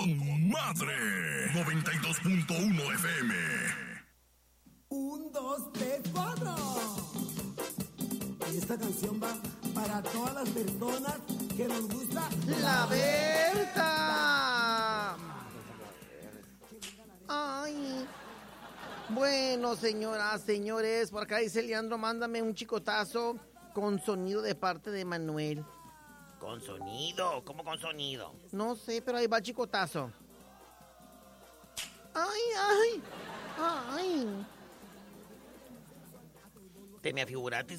con madre. 92.1 FM. 1, 2, 3, 4. Y esta canción va para todas las personas que nos gusta la Berta. Ay. Bueno, señoras, señores, por acá dice Leandro, mándame un chicotazo con sonido de parte de Manuel. ¿Con sonido? ¿Cómo con sonido? No sé, pero ahí va el chicotazo. Ay, ay, ay. Te me afiguraste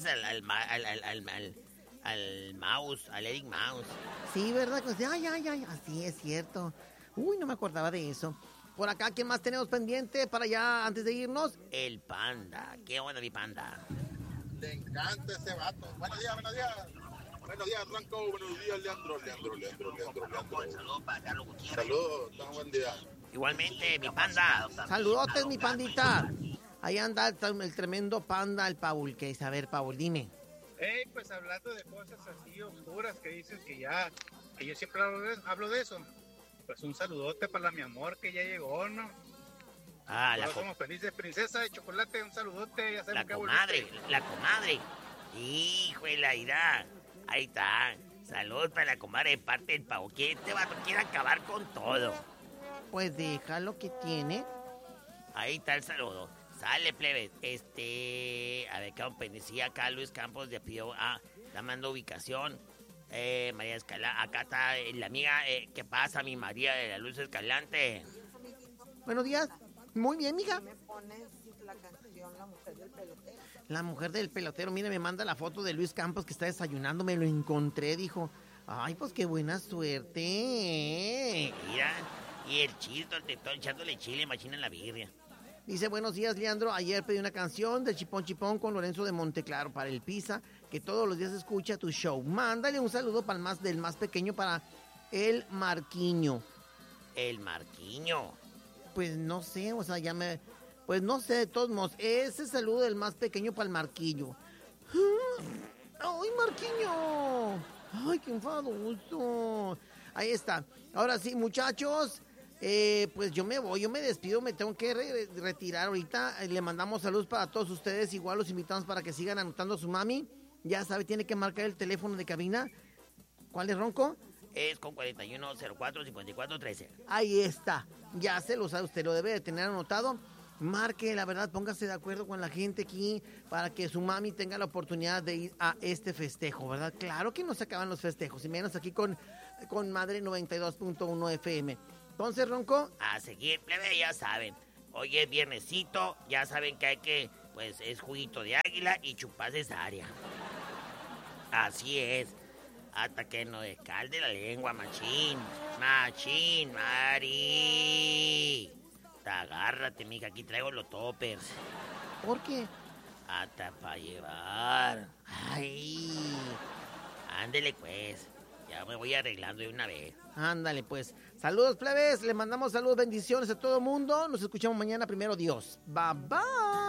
al mouse, al Eric Mouse. Sí, ¿verdad? Ay, ay, ay, así es cierto. Uy, no me acordaba de eso. Por acá, ¿quién más tenemos pendiente para ya antes de irnos? El Panda. Qué bueno, mi Panda. Le encanta ese vato. Buenos días, buenos días. Buenos días, Franco. Buenos días, Leandro. Saludos para Carlos Gutiérrez. Saludos, buen día. Igualmente, mi Panda. Saludotes, mi pandita. Ahí anda el tremendo Panda, el Paul. Que es, a ver, Paul, dime. Pues hablando de cosas así oscuras que dices que yo siempre hablo de eso. Pues un saludote para mi amor que ya llegó, ¿no? Todos somos felices, princesa de chocolate, un saludote. Ya la comadre. Hijo de la ira. Ahí está. Saludos para la comadre de parte del Pavo. Que este vato quiere acabar con todo. Pues déjalo que tiene. Ahí está el saludo. Sale, plebes. A ver, qué decía acá Luis Campos de Pío. La mando ubicación. María Escalante. Acá está la amiga. ¿Qué pasa, mi María de la Luz Escalante? Buenos días. Muy bien, mija. ¿Me pones la canción La Mujer del Pelotero? La Mujer del Pelotero. Mire, me manda la foto de Luis Campos que está desayunando. Me lo encontré, dijo. Ay, pues qué buena suerte. Mira. Y el chilito, el tetón, echándole chile, machina en la birria. Dice, buenos días, Leandro. Ayer pedí una canción de Chipón Chipón con Lorenzo de Monteclaro para el Pisa, que todos los días escucha tu show. Mándale un saludo para del más pequeño, para el Marquiño. ¿El Marquiño? Pues no sé, o sea, pues no sé, de todos modos. Ese saludo del más pequeño para el Marquillo. ¡Ay, Marquiño! ¡Ay, qué enfadoso! Ahí está. Ahora sí, muchachos. Pues yo me despido, me tengo que retirar ahorita. Le mandamos saludos para todos ustedes, igual los invitamos para que sigan anotando a su mami. Ya sabe, tiene que marcar el teléfono de cabina. ¿Cuál es, Ronco? Es con 4104-5413. Ahí está, ya se lo sabe, usted lo debe de tener anotado. Marque, la verdad, póngase de acuerdo con la gente aquí para que su mami tenga la oportunidad de ir a este festejo, ¿verdad? Claro que no se acaban los festejos, y menos aquí con Madre 92.1 FM. Entonces, Ronco, a seguir, plebe, ya saben. Hoy es viernesito, ya saben que hay que, pues, es juguito de águila y chupar cesárea. Así es. Hasta que no descalde la lengua, machín, Mari. Agárrate, mija, aquí traigo los toppers. ¿Por qué? Hasta para llevar. Ay, ándele pues. Ya me voy arreglando de una vez. Ándale, pues. Saludos, plebes. Le mandamos saludos, bendiciones a todo mundo. Nos escuchamos mañana, primero Dios. Bye, bye.